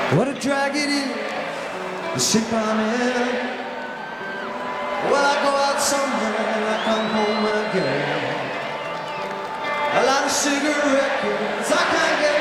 What a drag it is, the shape I'm in. Well, I go out somewhere and I come home again. A lot of cigarette kids, I can't get